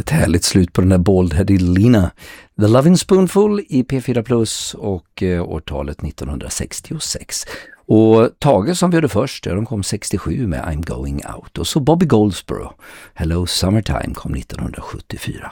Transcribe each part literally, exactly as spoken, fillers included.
Ett härligt slut på den där Bald-headed Lina. The Loving Spoonful i P fyra Plus och eh, årtalet nittonhundrasextiosex. Och Tage som vi hörde först, de kom sextiosju med I'm Going Out. Och så Bobby Goldsboro, Hello Summertime, kom nittonhundrasjuttiofyra.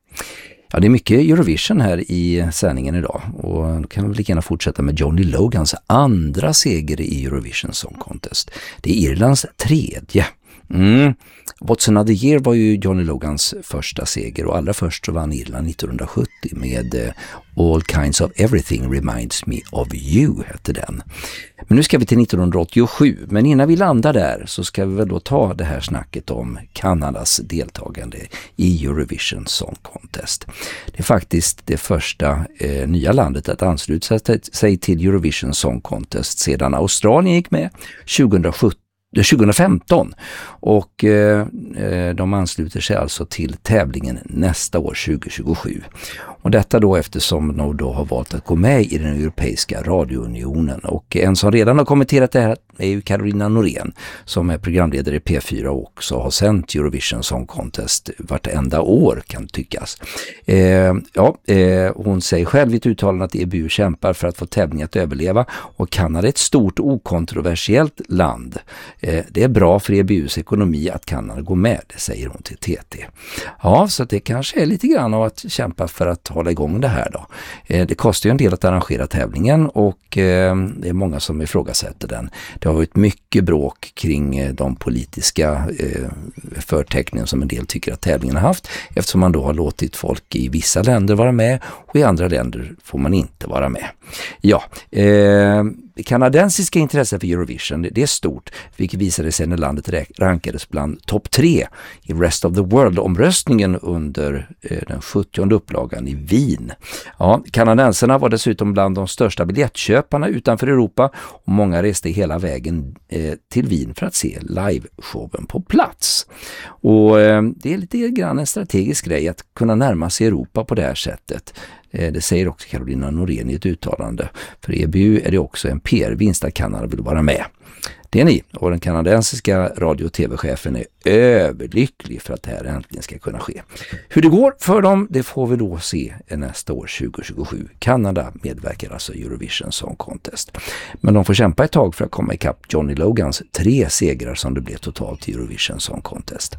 Ja, det är mycket Eurovision här i sändningen idag och då kan vi lika gärna fortsätta med Johnny Logans andra seger i Eurovision Song Contest. Det är Irlands tredje. Mm. What's Another Year var ju Johnny Logans första seger och allra först så vann Irland nittonhundrasjuttio med uh, All Kinds of Everything Reminds Me of You hette den. Men nu ska vi till nittonhundraåttiosju, men innan vi landar där så ska vi väl då ta det här snacket om Kanadas deltagande i Eurovision Song Contest. Det är faktiskt det första eh, nya landet att ansluta sig till Eurovision Song Contest sedan Australien gick med tjugohundrasjutton. tjugohundrafemton och eh, de ansluter sig alltså till tävlingen nästa år tjugohundratjugosju. Och detta då eftersom de då har valt att gå med i den europeiska radiounionen. Och en som redan har kommenterat det här är ju Carolina Norén som är programledare i P fyra och också har sänt Eurovision Song Contest vartenda år kan tyckas. Eh, ja, eh, hon säger själv i ett uttalande att E B U kämpar för att få tävlingen att överleva och Kanada är ett stort okontroversiellt land. Eh, det är bra för E B U:s ekonomi att Kanada går med, det säger hon till T T. Ja, så det kanske är lite grann av att kämpa för att hålla igång det här då. Eh, det kostar ju en del att arrangera tävlingen och eh, det är många som ifrågasätter den. Det har varit mycket bråk kring eh, de politiska eh, förtecknen som en del tycker att tävlingen har haft eftersom man då har låtit folk i vissa länder vara med och i andra länder får man inte vara med. Ja, eh, det kanadensiska intresset för Eurovision det är stort, vilket visade sig när landet rankades bland topp tre i Rest of the World-omröstningen under eh, den sjuttionde upplagan i Wien. Ja, kanadensarna var dessutom bland de största biljettköparna utanför Europa och många reste hela vägen eh, till Wien för att se liveshowen på plats. Och eh, det är lite grann en strategisk grej att kunna närma sig Europa på det här sättet. Det säger också Carolina Norén i ett uttalande. För E B U är det också en P R-vinst att Kanada vill vara med. Det är ni och den kanadensiska radio- och tv-chefen är överlycklig för att det här äntligen ska kunna ske. Hur det går för dem, det får vi då se nästa år tjugohundratjugosju. Kanada medverkar alltså i Eurovision Song Contest. Men de får kämpa ett tag för att komma ikapp Johnny Logans tre segrar som det blev totalt i Eurovision Song Contest.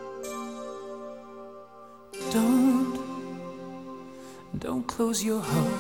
Don't, don't close your heart